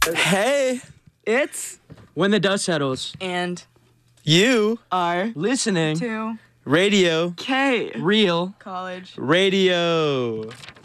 Hey, It's When the dust settles. and you are Listening. to radio K Real. College. radio.